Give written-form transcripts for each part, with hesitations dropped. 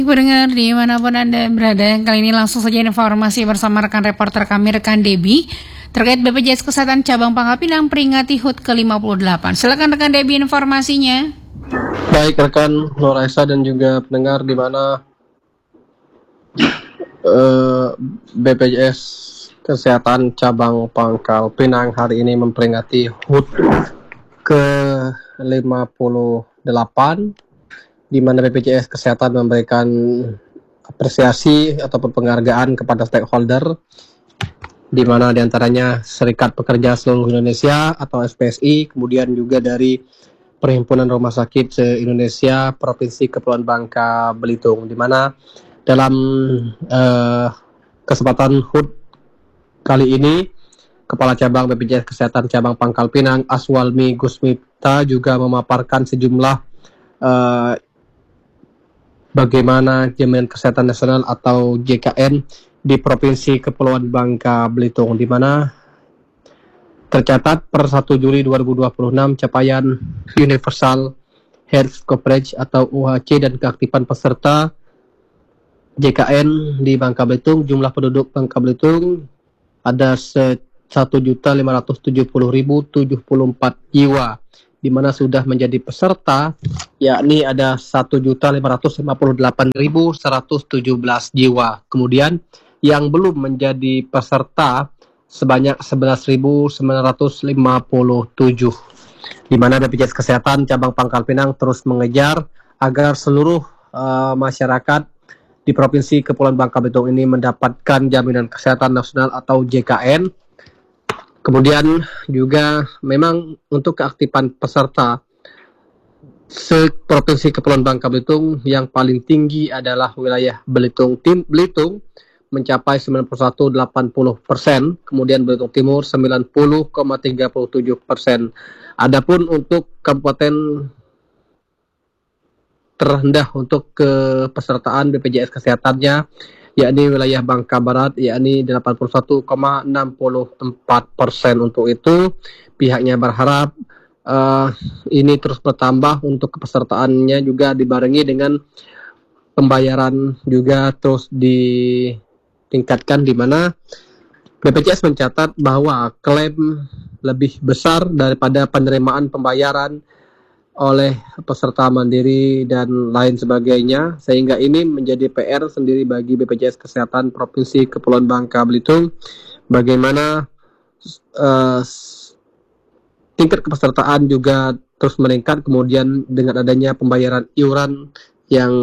Pendengar dimanapun Anda berada, kali ini langsung saja informasi bersama rekan reporter kami, rekan Debbie, terkait BPJS Kesehatan Cabang Pangkal Pinang peringati HUT ke-58. Silakan rekan Debbie informasinya. Baik rekan Noraisa dan juga pendengar di mana BPJS Kesehatan Cabang Pangkal Pinang hari ini memperingati HUT ke-58, di mana BPJS Kesehatan memberikan apresiasi ataupun penghargaan kepada stakeholder, di mana diantaranya Serikat Pekerja Seluruh Indonesia atau SPSI, kemudian juga dari Perhimpunan Rumah Sakit se-Indonesia Provinsi Kepulauan Bangka Belitung, di mana dalam kesempatan HUT kali ini Kepala Cabang BPJS Kesehatan Cabang Pangkal Pinang Aswalmi Gusmita juga memaparkan sejumlah bagaimana Jaminan Kesehatan Nasional atau JKN di Provinsi Kepulauan Bangka Belitung, di mana tercatat per 1 Juli 2026 capaian Universal Health Coverage atau UHC dan keaktifan peserta JKN di Bangka Belitung. Jumlah penduduk Bangka Belitung ada 1.570.074 jiwa, di mana sudah menjadi peserta yakni ada 1.558.117 jiwa. Kemudian yang belum menjadi peserta sebanyak 11.957, di mana BPJS Kesehatan Cabang Pangkal Pinang terus mengejar agar seluruh masyarakat di Provinsi Kepulauan Bangka Belitung ini mendapatkan Jaminan Kesehatan Nasional atau JKN. Kemudian juga memang untuk keaktifan peserta se-Provinsi Kepulauan Bangka Belitung yang paling tinggi adalah wilayah Belitung mencapai 91,80%, kemudian Belitung Timur 90,37%. Adapun untuk kabupaten terendah untuk kepesertaan BPJS Kesehatannya yakni wilayah Bangka Barat, yakni 81,64%. Untuk itu pihaknya berharap ini terus bertambah untuk kepesertaannya, juga dibarengi dengan pembayaran juga terus ditingkatkan, di mana BPJS mencatat bahwa klaim lebih besar daripada penerimaan pembayaran oleh peserta mandiri dan lain sebagainya, sehingga ini menjadi PR sendiri bagi BPJS Kesehatan Provinsi Kepulauan Bangka Belitung bagaimana tingkat kepesertaan juga terus meningkat, kemudian dengan adanya pembayaran iuran yang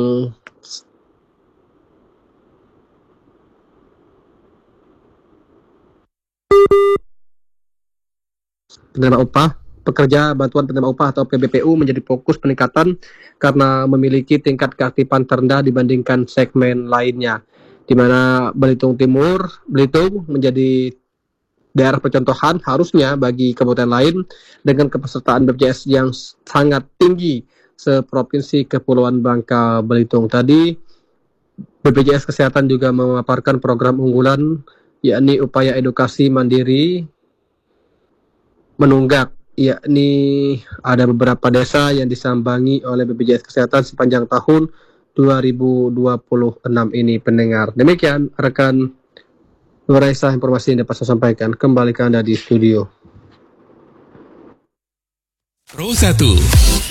penerima upah, pekerja bantuan penerima upah atau PBPU menjadi fokus peningkatan karena memiliki tingkat keaktifan terendah dibandingkan segmen lainnya, di mana Belitung menjadi daerah percontohan harusnya bagi kabupaten lain dengan kepesertaan BPJS yang sangat tinggi se-Provinsi Kepulauan Bangka Belitung. Tadi BPJS Kesehatan juga memaparkan program unggulan yakni upaya edukasi mandiri menunggak, yakni ada beberapa desa yang disambangi oleh BPJS Kesehatan sepanjang tahun 2026 ini, pendengar. Demikian rekan Noraisa informasi yang dapat saya sampaikan. Kembali ke Anda di studio. Pro 1